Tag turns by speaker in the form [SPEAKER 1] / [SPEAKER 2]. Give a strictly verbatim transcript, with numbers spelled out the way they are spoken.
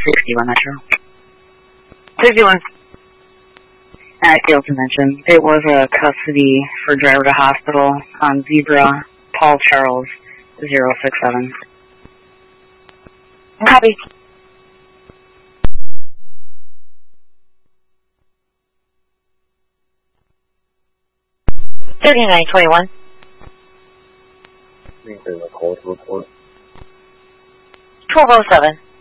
[SPEAKER 1] sixty-one Metro.
[SPEAKER 2] sixty-one.
[SPEAKER 1] I failed to mention, it was a custody for driver to hospital on Zebra, Paul Charles, zero six seven.
[SPEAKER 2] Copy. thirty-nine twenty-one.
[SPEAKER 3] I think there's a cold report.
[SPEAKER 2] twelve oh seven.